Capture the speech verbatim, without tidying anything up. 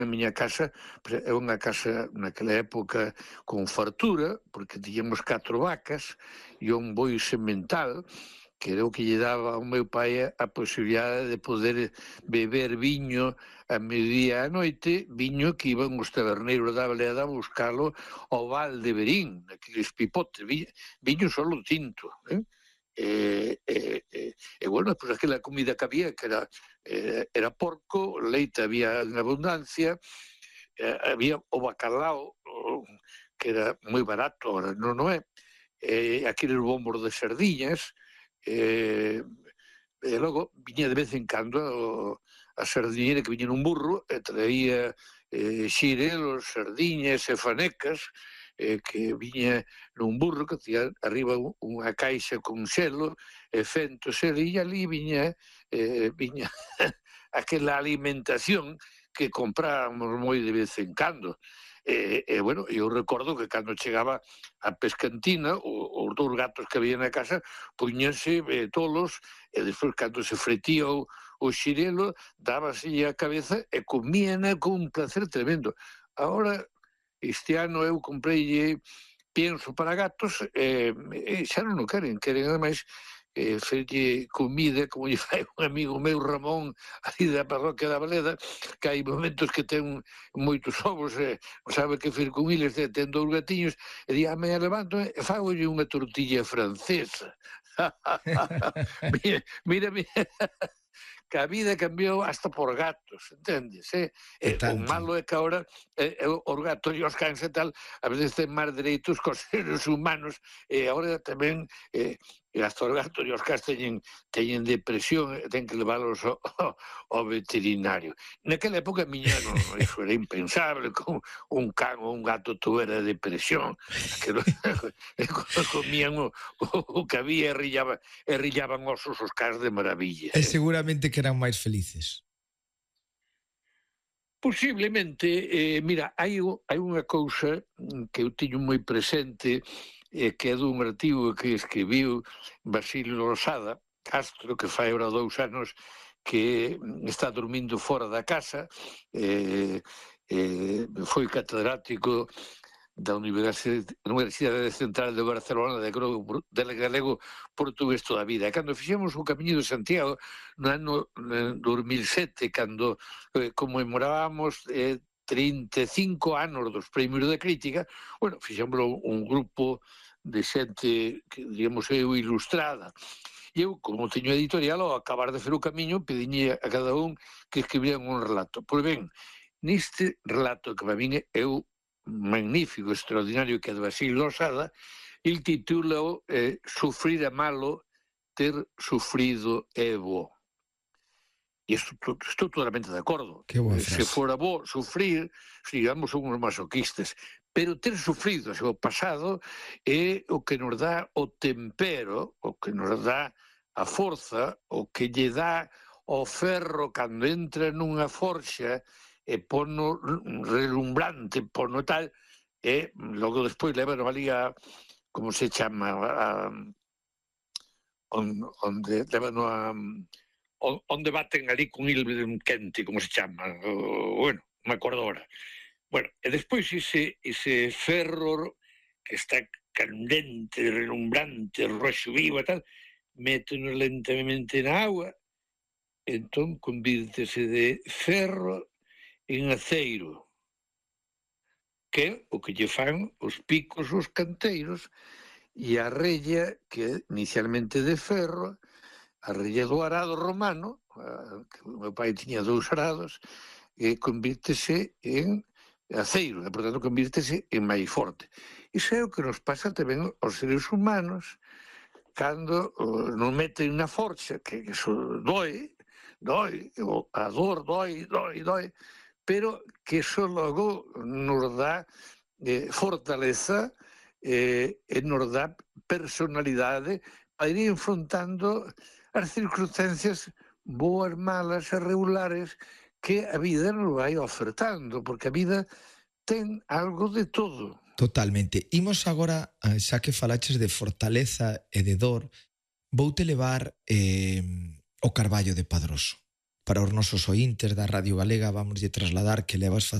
na miña casa, é unha casa naquela época con fartura, porque tiñamos catro vacas e un boi semental, que era o que lle daba ao meu pai a posibilidade de poder beber viño a mediodía a noite, viño que iban os taberneiros da Valeda a buscalo ao Val de Verín, naqueles pipotes, viño, viño solo tinto, eh? E, e, e, e bueno, pues aquela comida que había, que era, eh, era porco, leite había en abundancia, eh, había o bacalao, que era moi barato, ahora non o é, eh, aqueles bombos de sardiñas, eh, e logo viña de vez en cando a sardiñera que viña nun burro e traía eh, xirelos, sardiñas e fanecas, eh, que viña nun burro que tía arriba unha caixa con xelo e fentos e ali viña eh, viña aquela alimentación que comprábamos moi de vez en cando. E, e bueno, eu recordo que cando chegaba a pescantina, o, os dous gatos que había na casa puñanse eh, tolos, e despois cando se fretía o, o xirelo, dábase a cabeza e comíana con un placer tremendo. Agora, este ano eu comprei pienso para gatos e, e xa non o queren, queren ademais eh, ferlle comida, como lle fai un amigo meu, Ramón, ali da parroquia da Valeda, que hai momentos que ten moitos ovos e non sabe que fer con eles, ten dous gatiños, e di, me levanto e fagolle unha tortilla francesa. mira, mira, mira. Que a vida cambiou hasta por gatos, entendes? Eh? E Eh, o tanto. malo é que agora eh, os gatos e os cans e tal a veces ten máis dereitos que os seres humanos e agora tamén eh, hasta os gatos e os cans teñen, teñen depresión e ten que leválos ao, ao veterinario. Naquela época miña non, eso era impensable, con un can ou un gato tuvera depresión, que comían o, o, o que había e rillaban, e rillaban osos os cans de maravilla. E Eh? seguramente que eran máis felices. Posiblemente, eh, mira, hai, hai unha cousa que eu teño moi presente, eh, que é dun artigo que escribiu Basilio Losada Castro, que fai ora dous anos que está dormindo fora da casa, eh, eh, foi catedrático da Universidade, Universidade Central de Barcelona de, de galego portugués toda a vida. E cando fixemos o Camiño de Santiago no ano dos mil sete, cando eh, conmemorábamos eh, trinta e cinco anos dos premios de crítica, bueno, fixemos un grupo de xente, que digamos eu, ilustrada. E eu, como teño editorial, ao acabar de fer o Camiño, pediñe a cada un que escribían un relato. Pois ben, neste relato que para min eu magnífico, extraordinario, que é de Basilio Losada, il titula eh, Sufrir é malo, ter sufrido é bo. E estou, estou totalmente de acordo. Se fora bo sufrir, digamos, somos masoquistas, pero ter sufrido o pasado é o que nos dá o tempero, o que nos dá a forza, o que lle dá o ferro cando entra nunha forxa e pono relumbrante, pono tal, e logo despois leva ali a, como se chama, a, onde leva a, onde baten ali con il quente, como se chama, bueno, me acordo ahora. Bueno, e despois ese, ese ferro que está candente, relumbrante, roxo vivo e tal, méteno lentamente na agua, entón convírtese de ferro en aceiro, que é o que lle fan os picos os canteiros, e a rella, que é inicialmente de ferro, a rella do arado romano, que o meu pai tiña dous arados, e convírtese en aceiro, e, portanto, convírtese en máis forte. Iso é o que nos pasa tamén aos seres humanos cando uh, nos meten na forxa, que iso doi, doi, a dor doi, doi, doi, pero que iso logo nos dá eh, fortaleza eh, e nos dá personalidade para ir enfrontando as circunstancias boas, malas e regulares que a vida nos vai ofertando, porque a vida ten algo de todo. Totalmente. Imos agora, xa que falaches de fortaleza e de dor, voute levar eh, o Carballo de Padroso. para os nosos ointes da Radio Galega vamos lle trasladar que levas